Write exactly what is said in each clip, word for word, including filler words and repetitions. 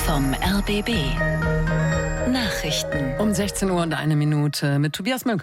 vom R B B. Nachrichten. Um sechzehn Uhr und eine Minute mit Tobias Mück.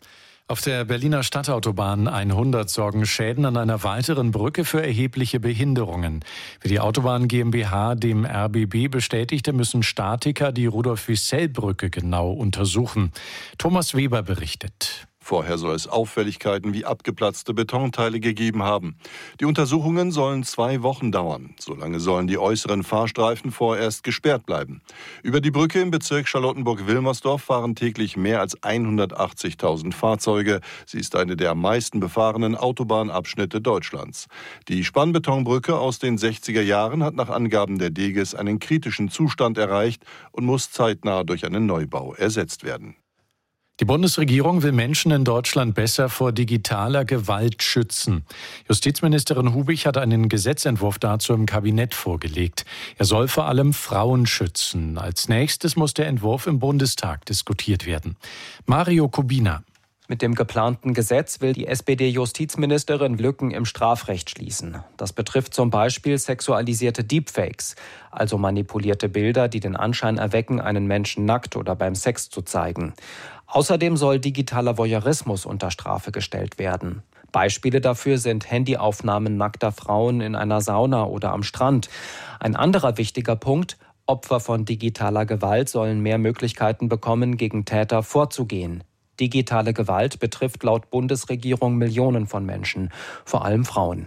Auf der Berliner Stadtautobahn hundert sorgen Schäden an einer weiteren Brücke für erhebliche Behinderungen. Wie die Autobahn GmbH dem R B B bestätigte, müssen Statiker die Rudolf-Wissell-Brücke genau untersuchen. Thomas Weber berichtet. Vorher soll es Auffälligkeiten wie abgeplatzte Betonteile gegeben haben. Die Untersuchungen sollen zwei Wochen dauern. Solange sollen die äußeren Fahrstreifen vorerst gesperrt bleiben. Über die Brücke im Bezirk Charlottenburg-Wilmersdorf fahren täglich mehr als hundertachtzigtausend Fahrzeuge. Sie ist eine der am meisten befahrenen Autobahnabschnitte Deutschlands. Die Spannbetonbrücke aus den sechziger Jahren hat nach Angaben der Deges einen kritischen Zustand erreicht und muss zeitnah durch einen Neubau ersetzt werden. Die Bundesregierung will Menschen in Deutschland besser vor digitaler Gewalt schützen. Justizministerin Hubich hat einen Gesetzentwurf dazu im Kabinett vorgelegt. Er soll vor allem Frauen schützen. Als nächstes muss der Entwurf im Bundestag diskutiert werden. Mario Kubina. Mit dem geplanten Gesetz will die S P D-Justizministerin Lücken im Strafrecht schließen. Das betrifft zum Beispiel sexualisierte Deepfakes, also manipulierte Bilder, die den Anschein erwecken, einen Menschen nackt oder beim Sex zu zeigen. Außerdem soll digitaler Voyeurismus unter Strafe gestellt werden. Beispiele dafür sind Handyaufnahmen nackter Frauen in einer Sauna oder am Strand. Ein anderer wichtiger Punkt: Opfer von digitaler Gewalt sollen mehr Möglichkeiten bekommen, gegen Täter vorzugehen. Digitale Gewalt betrifft laut Bundesregierung Millionen von Menschen, vor allem Frauen.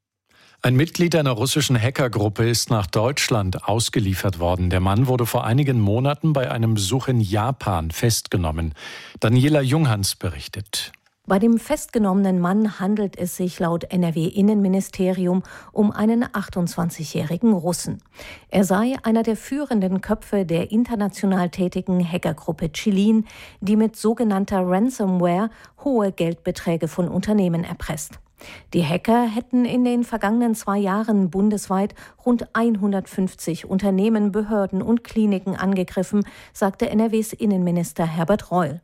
Ein Mitglied einer russischen Hackergruppe ist nach Deutschland ausgeliefert worden. Der Mann wurde vor einigen Monaten bei einem Besuch in Japan festgenommen. Daniela Junghans berichtet. Bei dem festgenommenen Mann handelt es sich laut N R W-Innenministerium um einen achtundzwanzigjährigen Russen. Er sei einer der führenden Köpfe der international tätigen Hackergruppe Chilin, die mit sogenannter Ransomware hohe Geldbeträge von Unternehmen erpresst. Die Hacker hätten in den vergangenen zwei Jahren bundesweit rund hundertfünfzig Unternehmen, Behörden und Kliniken angegriffen, sagte N R Ws Innenminister Herbert Reul.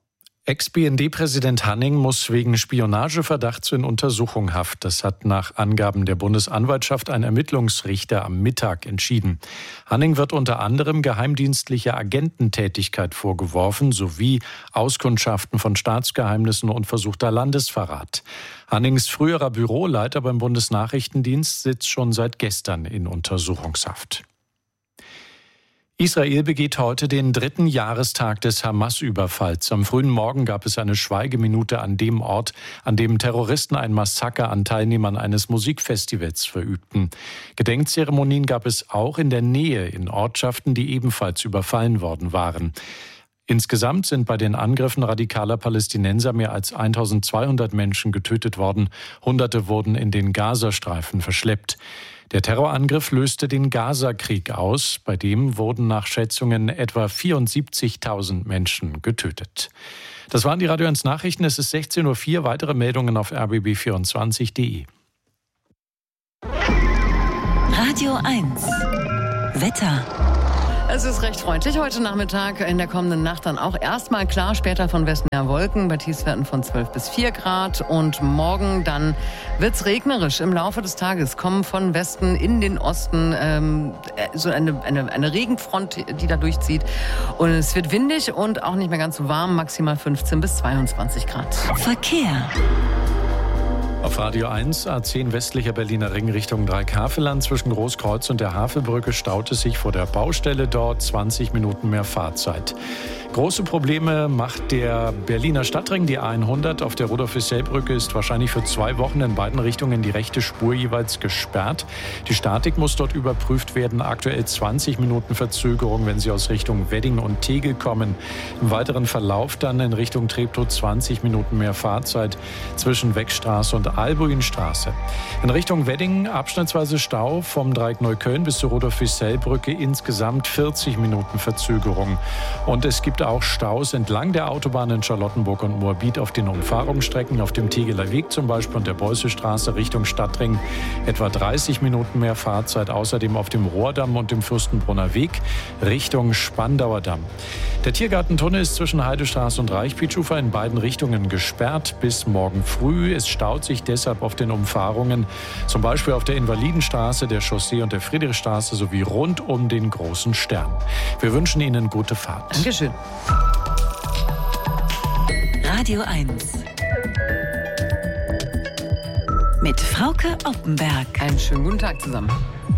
Ex-B N D-Präsident Hanning muss wegen Spionageverdachts in Untersuchungshaft. Das hat nach Angaben der Bundesanwaltschaft ein Ermittlungsrichter am Mittag entschieden. Hanning wird unter anderem geheimdienstliche Agententätigkeit vorgeworfen sowie Auskundschaften von Staatsgeheimnissen und versuchter Landesverrat. Hannings früherer Büroleiter beim Bundesnachrichtendienst sitzt schon seit gestern in Untersuchungshaft. Israel begeht heute den dritten Jahrestag des Hamas-Überfalls. Am frühen Morgen gab es eine Schweigeminute an dem Ort, an dem Terroristen ein Massaker an Teilnehmern eines Musikfestivals verübten. Gedenkzeremonien gab es auch in der Nähe in Ortschaften, die ebenfalls überfallen worden waren. Insgesamt sind bei den Angriffen radikaler Palästinenser mehr als eintausendzweihundert Menschen getötet worden. Hunderte wurden in den Gazastreifen verschleppt. Der Terrorangriff löste den Gaza-Krieg aus. Bei dem wurden nach Schätzungen etwa vierundsiebzigtausend Menschen getötet. Das waren die Radio eins Nachrichten. Es ist sechzehn Uhr vier. Weitere Meldungen auf r b b vierundzwanzig punkt de. Radio eins. Wetter. Es ist recht freundlich heute Nachmittag, in der kommenden Nacht dann auch erstmal klar, später von Westen her Wolken bei Tiefstwerten von zwölf bis vier Grad und morgen dann wird's regnerisch. Im Laufe des Tages kommen von Westen in den Osten ähm, so eine, eine, eine Regenfront, die da durchzieht und es wird windig und auch nicht mehr ganz so warm, maximal fünfzehn bis zweiundzwanzig Grad. Verkehr. Auf Radio eins, A zehn westlicher Berliner Ring Richtung Dreieckhaveland. Zwischen Großkreuz und der Havelbrücke staut es sich vor der Baustelle dort. zwanzig Minuten mehr Fahrzeit. Große Probleme macht der Berliner Stadtring, die A hundert. Auf der Rudolf-Wissell-Brücke ist wahrscheinlich für zwei Wochen in beiden Richtungen die rechte Spur jeweils gesperrt. Die Statik muss dort überprüft werden. Aktuell zwanzig Minuten Verzögerung, wenn Sie aus Richtung Wedding und Tegel kommen. Im weiteren Verlauf dann in Richtung Treptow zwanzig Minuten mehr Fahrzeit zwischen Weckstraße und Albuinstraße. In Richtung Wedding abschnittsweise Stau vom Dreieck Neukölln bis zur Rudolf-Wissell-Brücke, insgesamt vierzig Minuten Verzögerung. Und es gibt auch Staus entlang der Autobahn in Charlottenburg und Moabit auf den Umfahrungsstrecken, auf dem Tegeler Weg zum Beispiel und der Beussestraße Richtung Stadtring etwa dreißig Minuten mehr Fahrzeit. Außerdem auf dem Rohrdamm und dem Fürstenbrunner Weg Richtung Spandauer Damm. Der Tiergartentunnel ist zwischen Heidestraße und Reichpietschufer in beiden Richtungen gesperrt bis morgen früh. Es staut sich Vorsicht deshalb auf den Umfahrungen, zum Beispiel auf der Invalidenstraße, der Chaussee und der Friedrichstraße sowie rund um den Großen Stern. Wir wünschen Ihnen gute Fahrt. Dankeschön. Radio eins. Mit Frauke Oppenberg. Einen schönen guten Tag zusammen.